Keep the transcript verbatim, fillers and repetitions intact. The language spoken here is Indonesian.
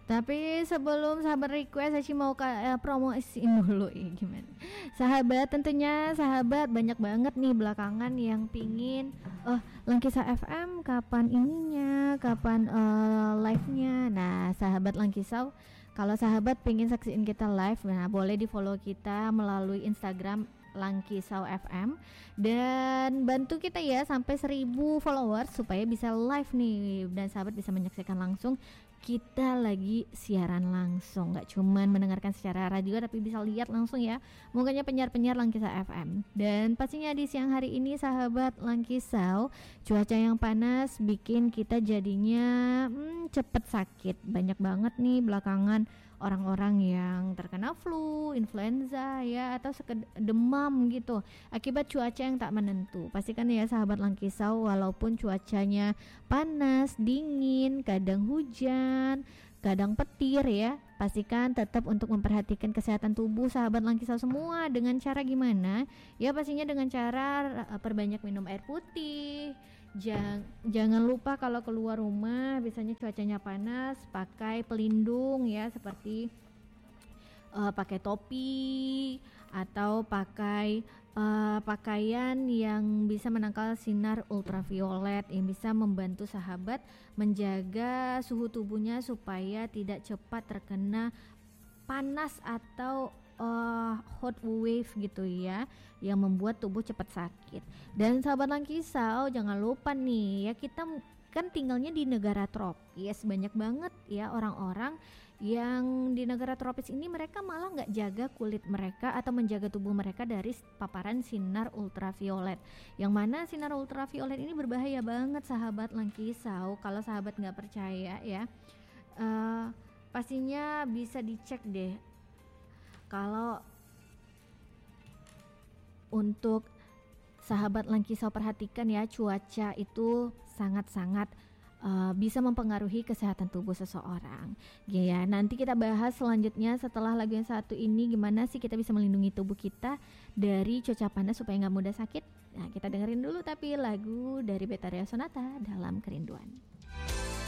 Tapi sebelum sahabat request, Aci mau ka, eh, promosiin dulu ya gimana. Sahabat, tentunya sahabat banyak banget nih belakangan yang pingin oh Langkisa F M kapan ininya, kapan uh, live-nya. Nah sahabat Langkisau, kalau sahabat pingin saksiin kita live, nah boleh di follow kita melalui Instagram Langkisau F M dan bantu kita ya sampai seribu followers supaya bisa live nih dan sahabat bisa menyaksikan langsung kita lagi siaran langsung, nggak cuman mendengarkan secara radio tapi bisa lihat langsung ya mukanya penyiar-penyiar Langkisa F M. Dan pastinya di siang hari ini sahabat Langkisau, cuaca yang panas bikin kita jadinya hmm, cepet sakit. Banyak banget nih belakangan orang-orang yang terkena flu, influenza ya atau sekedar demam gitu akibat cuaca yang tak menentu. Pastikan ya sahabat Langkisau, walaupun cuacanya panas, dingin, kadang hujan, kadang petir ya, pastikan tetap untuk memperhatikan kesehatan tubuh sahabat Langkisau semua. Dengan cara gimana? Ya pastinya dengan cara uh, perbanyak minum air putih. Jang, jangan lupa kalau keluar rumah biasanya cuacanya panas, pakai pelindung ya seperti uh, pakai topi atau pakai uh, pakaian yang bisa menangkal sinar ultraviolet yang bisa membantu sahabat menjaga suhu tubuhnya supaya tidak cepat terkena panas atau uh, hot wave gitu ya yang membuat tubuh cepat sakit. Dan sahabat Langkisau jangan lupa nih ya, kita kan tinggalnya di negara tropis, banyak banget ya orang-orang yang di negara tropis ini mereka malah nggak jaga kulit mereka atau menjaga tubuh mereka dari paparan sinar ultraviolet, yang mana sinar ultraviolet ini berbahaya banget sahabat Langkisau. Kalau sahabat nggak percaya ya uh, pastinya bisa dicek deh. Kalau untuk sahabat Langkisau perhatikan ya, cuaca itu sangat-sangat uh, bisa mempengaruhi kesehatan tubuh seseorang. Ya, nanti kita bahas selanjutnya setelah lagu yang satu ini, gimana sih kita bisa melindungi tubuh kita dari cuaca panas supaya nggak mudah sakit. Nah, kita dengerin dulu tapi lagu dari Betharia Sonata, Dalam Kerinduan.